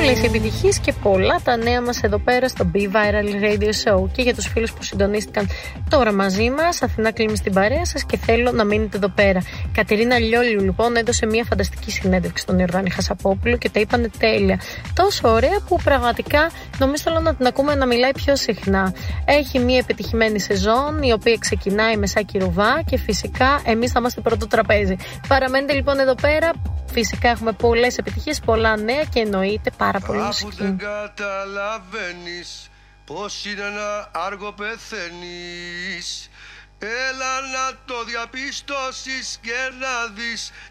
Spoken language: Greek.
Πολλές επιτυχίες και πολλά τα νέα μας εδώ πέρα στο Be Viral Radio Show. Και για τους φίλους που συντονίστηκαν τώρα μαζί μας, Αθηνά κλείνει στην παρέα σας και θέλω να μείνετε εδώ πέρα. Κατερίνα Λιόλιου λοιπόν έδωσε μια φανταστική συνέντευξη στον Ιορδάνη Χασαπόπουλο και τα είπανε τέλεια. Τόσο ωραία που πραγματικά νομίζω θέλω να την ακούμε να μιλάει πιο συχνά. Έχει μια επιτυχημένη σεζόν η οποία ξεκινάει με Σάκη Ρουβά και φυσικά εμείς θα είμαστε πρώτο τραπέζι. Παραμένετε λοιπόν εδώ πέρα. Φυσικά έχουμε πολλές επιτυχίες, πολλά νέα και εννοείται πάρα πολύ μουσική. Αφού δεν καταλαβαίνεις πως είναι να άργο πεθαίνεις, έλα να το διαπιστώσεις και να δεις